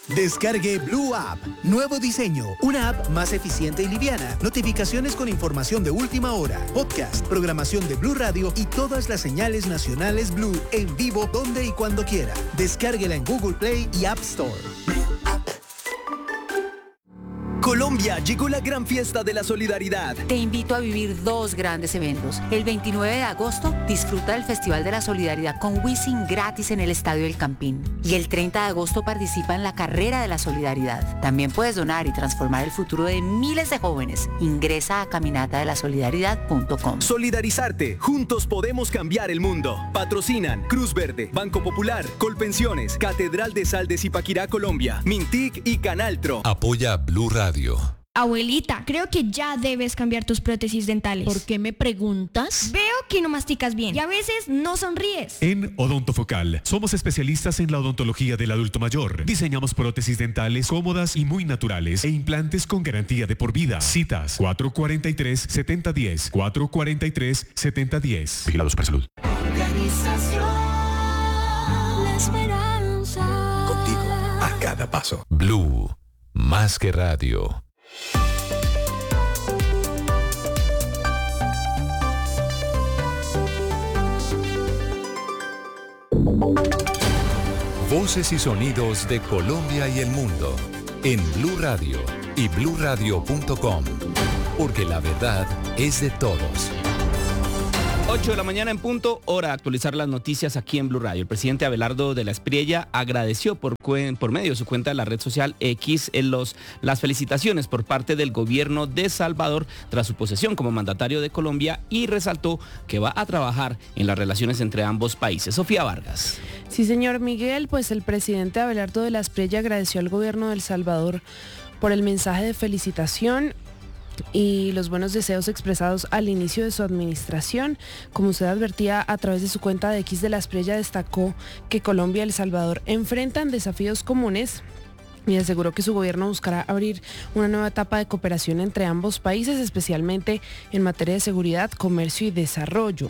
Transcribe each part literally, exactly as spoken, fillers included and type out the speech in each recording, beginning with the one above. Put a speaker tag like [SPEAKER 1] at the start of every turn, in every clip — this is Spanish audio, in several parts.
[SPEAKER 1] Descargue Blue App. Nuevo diseño. Una app más eficiente y liviana. Notificaciones con información de última hora. Podcast, programación de Blue Radio y todas las señales nacionales Blue en vivo donde y cuando quiera. Descárguela en Google Play y App Store.
[SPEAKER 2] Colombia, llegó la gran fiesta de la solidaridad.
[SPEAKER 3] Te invito a vivir dos grandes eventos. El veintinueve de agosto, disfruta del Festival de la Solidaridad con Wisin gratis en el Estadio El Campín. Y el treinta de agosto participa en la Carrera de la Solidaridad. También puedes donar y transformar el futuro de miles de jóvenes. Ingresa a caminata de la solidaridad punto com.
[SPEAKER 2] Solidarizarte. Juntos podemos cambiar el mundo. Patrocinan Cruz Verde, Banco Popular, Colpensiones, Catedral de Sal de Zipaquirá, Colombia, Mintic y Canaltro.
[SPEAKER 4] Apoya Blue Radio.
[SPEAKER 5] Abuelita, creo que ya debes cambiar tus prótesis dentales.
[SPEAKER 6] ¿Por qué me preguntas?
[SPEAKER 5] Veo que no masticas bien y a veces no sonríes.
[SPEAKER 7] En Odontofocal somos especialistas en la odontología del adulto mayor. Diseñamos prótesis dentales cómodas y muy naturales e implantes con garantía de por vida. Citas cuatro cuatro tres, siete cero uno cero, cuatro cuatro tres, siete cero uno cero. Vigilados por salud.
[SPEAKER 8] Organización La Esperanza.
[SPEAKER 1] Contigo a cada paso.
[SPEAKER 4] Blue, más que radio. Voces y sonidos de Colombia y el mundo en Blue Radio y blue radio punto com, porque la verdad es de todos.
[SPEAKER 9] ocho de la mañana en punto, hora de actualizar las noticias aquí en Blue Radio. El presidente Abelardo de la Espriella agradeció por, por medio de su cuenta de la red social X en los, las felicitaciones por parte del gobierno de Salvador tras su posesión como mandatario de Colombia y resaltó que va a trabajar en las relaciones entre ambos países. Sofía Vargas.
[SPEAKER 10] Sí, señor Miguel, pues el presidente Abelardo de la Espriella agradeció al gobierno de El Salvador por el mensaje de felicitación y los buenos deseos expresados al inicio de su administración. Como usted advertía a través de su cuenta de X de la Espriella, destacó que Colombia y El Salvador enfrentan desafíos comunes y aseguró que su gobierno buscará abrir una nueva etapa de cooperación entre ambos países, especialmente en materia de seguridad, comercio y desarrollo.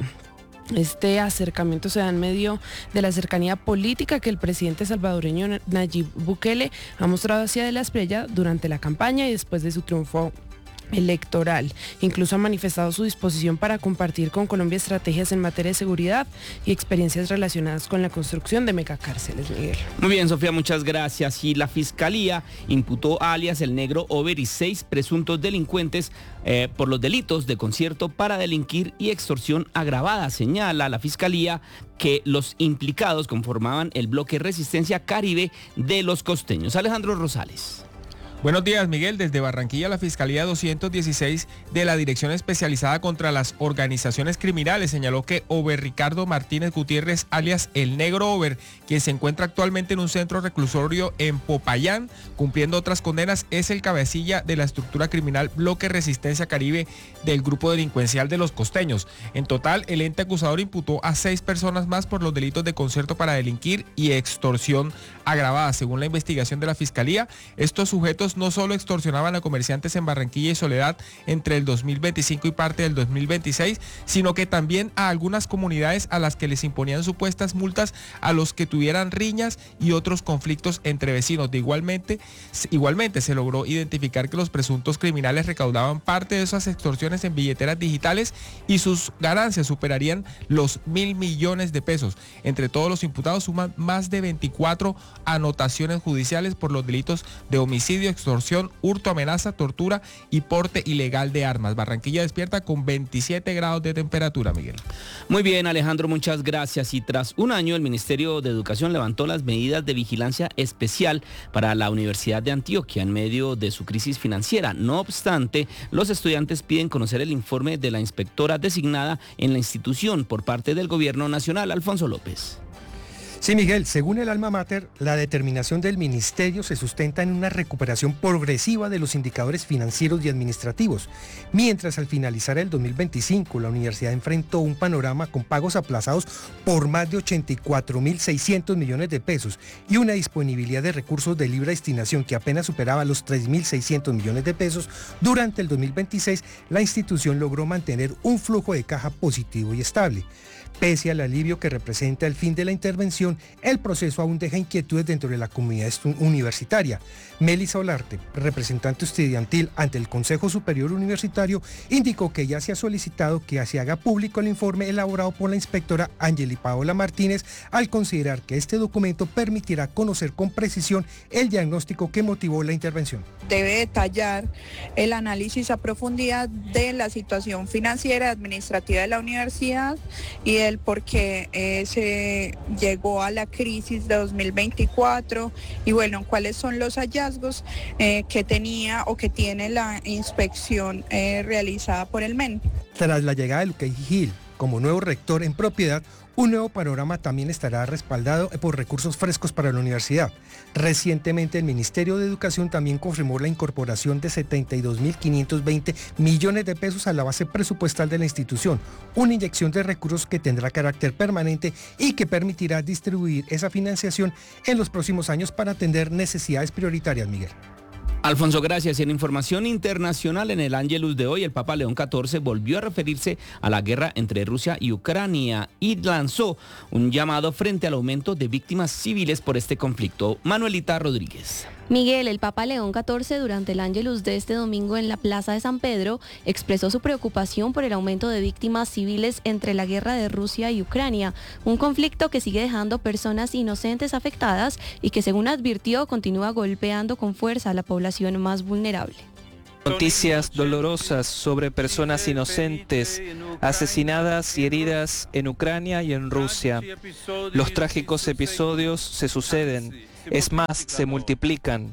[SPEAKER 10] Este acercamiento se da en medio de la cercanía política que el presidente salvadoreño Nayib Bukele ha mostrado hacia de la Espriella durante la campaña y después de su triunfo electoral. Incluso ha manifestado su disposición para compartir con Colombia estrategias en materia de seguridad y experiencias relacionadas con la construcción de megacárceles, Miguel.
[SPEAKER 9] Muy bien, Sofía, muchas gracias. Y la Fiscalía imputó a alias El Negro Over y seis presuntos delincuentes eh, por los delitos de concierto para delinquir y extorsión agravada. Señala la Fiscalía que los implicados conformaban el bloque Resistencia Caribe de los costeños. Alejandro Rosales.
[SPEAKER 11] Buenos días, Miguel. Desde Barranquilla, la Fiscalía doscientos dieciséis de la Dirección Especializada contra las Organizaciones Criminales señaló que Over Ricardo Martínez Gutiérrez, alias El Negro Over, quien se encuentra actualmente en un centro reclusorio en Popayán, cumpliendo otras condenas, es el cabecilla de la estructura criminal Bloque Resistencia Caribe del grupo delincuencial de los costeños. En total, el ente acusador imputó a seis personas más por los delitos de concierto para delinquir y extorsión agravada. Según la investigación de la Fiscalía, estos sujetos no solo extorsionaban a comerciantes en Barranquilla y Soledad entre el dos mil veinticinco y parte del dos mil veintiséis, sino que también a algunas comunidades a las que les imponían supuestas multas a los que tuvieran riñas y otros conflictos entre vecinos. De igualmente, igualmente se logró identificar que los presuntos criminales recaudaban parte de esas extorsiones en billeteras digitales y sus ganancias superarían los mil millones de pesos. Entre todos los imputados suman más de veinticuatro anotaciones judiciales por los delitos de homicidio, extorsión, hurto, amenaza, tortura y porte ilegal de armas. Barranquilla despierta con veintisiete grados de temperatura, Miguel.
[SPEAKER 9] Muy bien, Alejandro, muchas gracias. Y tras un año, el Ministerio de Educación levantó las medidas de vigilancia especial para la Universidad de Antioquia en medio de su crisis financiera. No obstante, los estudiantes piden conocer el informe de la inspectora designada en la institución por parte del Gobierno Nacional. Alfonso López.
[SPEAKER 12] Sí, Miguel, según el Alma Mater, la determinación del ministerio se sustenta en una recuperación progresiva de los indicadores financieros y administrativos, mientras al finalizar el dos mil veinticinco la universidad enfrentó un panorama con pagos aplazados por más de ochenta y cuatro mil seiscientos millones de pesos y una disponibilidad de recursos de libre destinación que apenas superaba los tres mil seiscientos millones de pesos. Durante el dos mil veintiséis, la institución logró mantener un flujo de caja positivo y estable. Pese al alivio que representa el fin de la intervención, el proceso aún deja inquietudes dentro de la comunidad universitaria. Melissa Olarte, representante estudiantil ante el Consejo Superior Universitario, indicó que ya se ha solicitado que se haga público el informe elaborado por la inspectora Angeli Paola Martínez, al considerar que este documento permitirá conocer con precisión el diagnóstico que motivó la intervención.
[SPEAKER 6] Debe detallar el análisis a profundidad de la situación financiera y administrativa de la universidad y del por qué eh, se llegó a la crisis de dos mil veinticuatro y bueno, cuáles son los hallazgos eh, que tenía o que tiene la inspección eh, realizada por el M E N.
[SPEAKER 12] Tras la llegada de Luque Gil como nuevo rector en propiedad, un nuevo panorama también estará respaldado por recursos frescos para la universidad. Recientemente el Ministerio de Educación también confirmó la incorporación de setenta y dos mil quinientos veinte millones de pesos a la base presupuestal de la institución, una inyección de recursos que tendrá carácter permanente y que permitirá distribuir esa financiación en los próximos años para atender necesidades prioritarias, Miguel.
[SPEAKER 9] Alfonso, gracias. En información internacional, en el Ángelus de hoy, el Papa León catorce volvió a referirse a la guerra entre Rusia y Ucrania y lanzó un llamado frente al aumento de víctimas civiles por este conflicto. Manuelita Rodríguez.
[SPEAKER 13] Miguel, el Papa León catorce, durante el Ángelus de este domingo en la Plaza de San Pedro, expresó su preocupación por el aumento de víctimas civiles entre la guerra de Rusia y Ucrania, un conflicto que sigue dejando personas inocentes afectadas y que, según advirtió, continúa golpeando con fuerza a la población más vulnerable.
[SPEAKER 14] Noticias dolorosas sobre personas inocentes asesinadas y heridas en Ucrania y en Rusia. Los trágicos episodios se suceden, es más, se multiplican,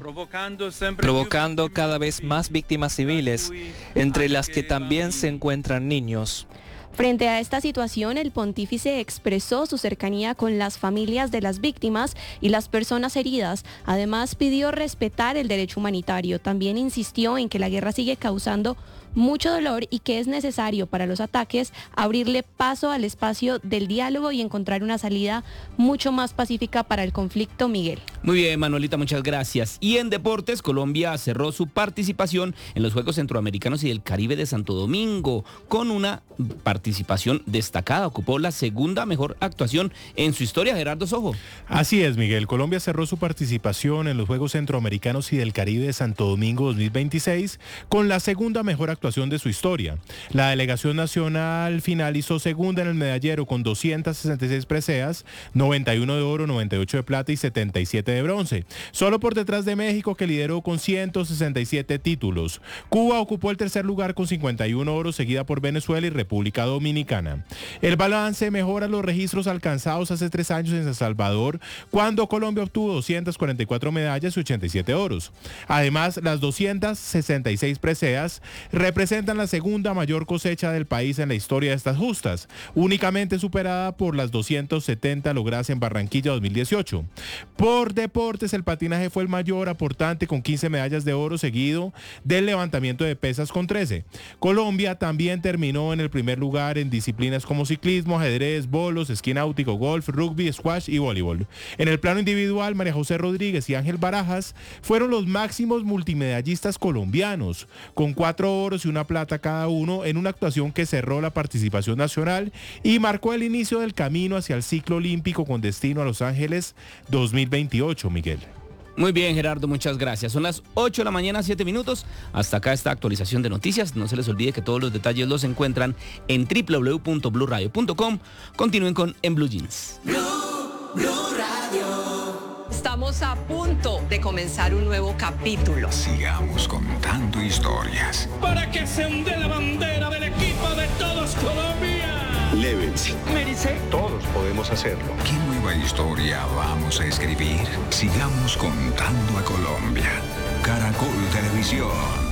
[SPEAKER 14] provocando cada vez más víctimas civiles, entre las que también se encuentran niños.
[SPEAKER 13] Frente a esta situación, el pontífice expresó su cercanía con las familias de las víctimas y las personas heridas. Además, pidió respetar el derecho humanitario. También insistió en que la guerra sigue causando mucho dolor y que es necesario para los ataques abrirle paso al espacio del diálogo y encontrar una salida mucho más pacífica para el conflicto, Miguel.
[SPEAKER 9] Muy bien, Manuelita, muchas gracias. Y en deportes, Colombia cerró su participación en los Juegos Centroamericanos y del Caribe de Santo Domingo con una participación destacada. Ocupó la segunda mejor actuación en su historia. Gerardo Sojo.
[SPEAKER 15] Así es, Miguel. Colombia cerró su participación en los Juegos Centroamericanos y del Caribe de Santo Domingo dos mil veintiséis con la segunda mejor actuación actuación de su historia. La delegación nacional finalizó segunda en el medallero con doscientas sesenta y seis preseas, noventa y uno de oro, noventa y ocho de plata y setenta y siete de bronce. Solo por detrás de México, que lideró con ciento sesenta y siete títulos. Cuba ocupó el tercer lugar con cincuenta y uno oro, seguida por Venezuela y República Dominicana. El balance mejora los registros alcanzados hace tres años en San Salvador, cuando Colombia obtuvo doscientas cuarenta y cuatro medallas y ochenta y siete oros. Además, las doscientas sesenta y seis preseas representan la segunda mayor cosecha del país en la historia de estas justas, únicamente superada por las doscientas setenta logradas en Barranquilla dos mil dieciocho. Por deportes, el patinaje fue el mayor aportante con quince medallas de oro, seguido del levantamiento de pesas con trece. Colombia también terminó en el primer lugar en disciplinas como ciclismo, ajedrez, bolos, esquí náutico, golf, rugby, squash y voleibol. En el plano individual, María José Rodríguez y Ángel Barajas fueron los máximos multimedallistas colombianos, con cuatro oros y una plata cada uno, en una actuación que cerró la participación nacional y marcó el inicio del camino hacia el ciclo olímpico con destino a Los Ángeles dos mil veintiocho, Miguel.
[SPEAKER 9] Muy bien, Gerardo, muchas gracias. Son las ocho de la mañana, siete minutos. Hasta acá esta actualización de noticias. No se les olvide que todos los detalles los encuentran en doble u doble u doble u punto blue radio punto com. Continúen con En Blue Jeans.
[SPEAKER 8] Blue, Blue Radio. Estamos a punto de comenzar un nuevo capítulo.
[SPEAKER 16] Sigamos contando historias.
[SPEAKER 17] Para que se hunde la bandera del equipo de todos Colombia.
[SPEAKER 16] Levens.
[SPEAKER 17] Merice.
[SPEAKER 16] Todos podemos hacerlo. ¿Qué nueva historia vamos a escribir? Sigamos contando a Colombia. Caracol Televisión.